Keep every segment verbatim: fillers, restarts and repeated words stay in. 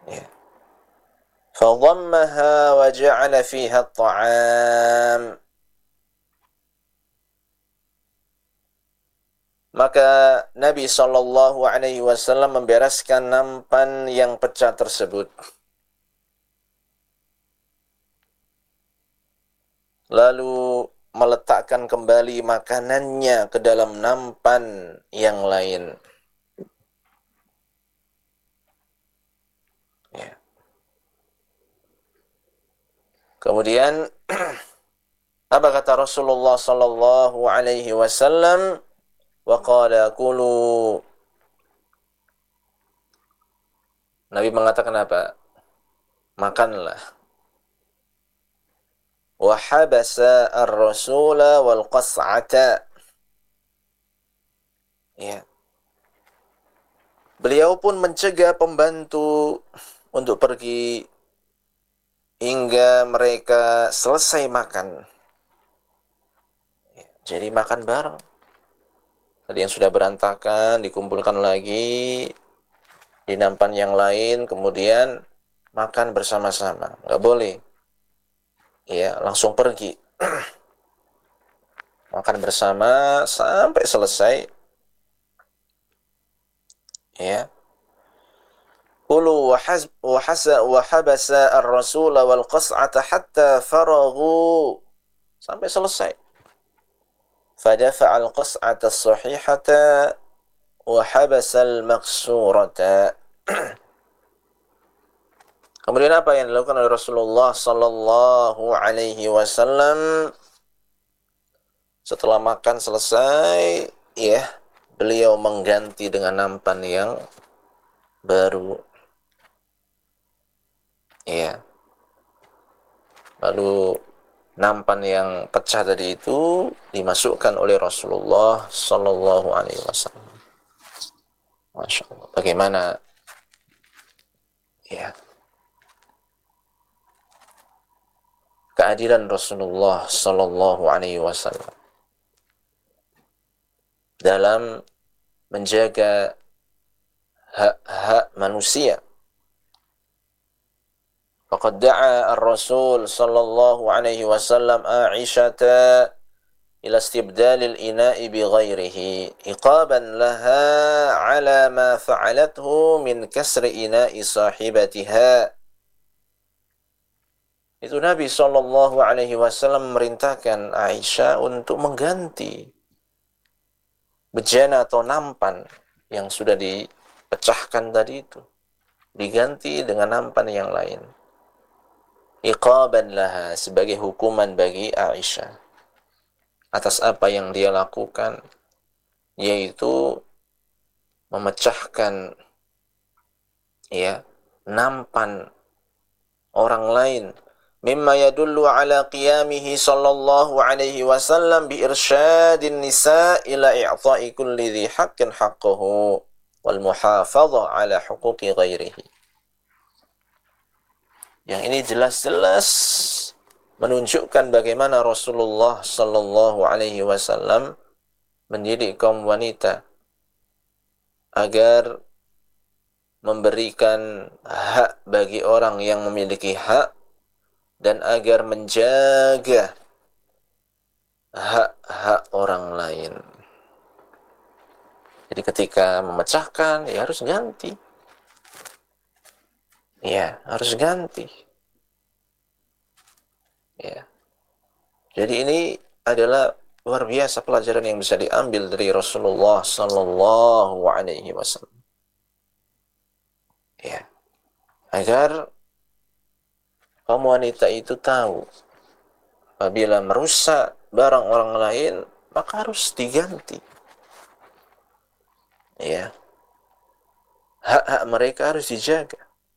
Ya. Fadhammaha wa ja'ala fiha at-ta'am. Maka Nabi sallallahu alaihi wasallam membereskan nampan yang pecah tersebut. Lalu meletakkan kembali makanannya ke dalam nampan yang lain. Ya. Kemudian apa kata Rasulullah sallallahu alaihi wasallam? Wa qala kulu. Nabi mengatakan apa? Makanlah. Wa habasa ar-rasula wal qas'ata. Ya. Beliau pun mencegah pembantu untuk pergi hingga mereka selesai makan. Ya. Jadi makan bareng. Tadi yang sudah berantakan dikumpulkan lagi di nampan yang lain, kemudian makan bersama-sama. Nggak boleh. Ya, langsung pergi. Makan bersama sampai selesai. Ya. Kulu wa habasa ar-rasul wal qas'ata hatta faraghu. Sampai selesai. Fadafa'a al-qas'ata as-sahihata wa habasa al-maqsurata. Kemudian apa yang dilakukan oleh Rasulullah sallallahu alaihi wasallam setelah makan selesai? Ya, beliau mengganti dengan nampan yang baru. Ya. Lalu nampan yang pecah tadi itu dimasukkan oleh Rasulullah sallallahu alaihi wasallam. Masya Allah. Bagaimana? Ya. Keadilan Rasulullah sallallahu alaihi wasallam dalam menjaga hak-hak manusia. Faqad da'a ar-rasul sallallahu alaihi wasallam Aisyata ila istibdal al-ina'i bi ghairihi iqaban laha ala ma fa'alathu min kasri ina'i sahibatiha. Itu Nabi sallallahu alaihi wasallam memerintahkan Aisyah untuk mengganti bejana atau nampan yang sudah dipecahkan tadi itu, diganti dengan nampan yang lain. Iqaban laha, sebagai hukuman bagi Aisyah atas apa yang dia lakukan, yaitu memecahkan ya nampan orang lain. Mimma yadullu ala qiyamihi sallallahu alaihi wasallam bi irsyadin nisa ila i'ta'i kulli dhi haqqin haqqahu wal muhafadhah ala huquqi ghairihi. Yang ini jelas-jelas menunjukkan bagaimana Rasulullah sallallahu alaihi wasallam mendidik kaum wanita agar memberikan hak bagi orang yang memiliki hak dan agar menjaga hak-hak orang lain. Jadi ketika memecahkan, ya harus ganti. Ya, harus ganti. Ya. Jadi ini adalah luar biasa pelajaran yang bisa diambil dari Rasulullah sallallahu alaihi wasallam. Ya. Agar kaum wanita itu tahu apabila merusak barang orang lain maka harus diganti. Ya. Hak-hak mereka harus dijaga.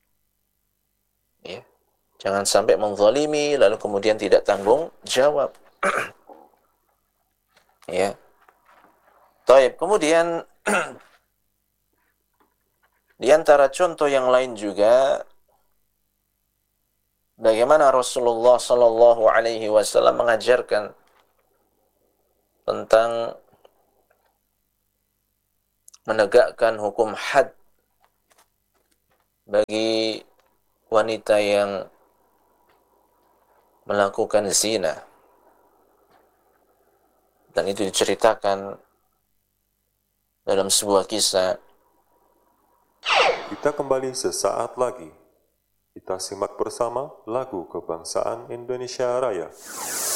Ya. Jangan sampai menzalimi lalu kemudian tidak tanggung jawab. Ya. Taib. Kemudian di antara contoh yang lain juga bagaimana Rasulullah sallallahu alaihi wasallam mengajarkan tentang menegakkan hukum had bagi wanita yang melakukan zina. Dan itu diceritakan dalam sebuah kisah. Kita kembali sesaat lagi. Kita simak bersama lagu kebangsaan Indonesia Raya.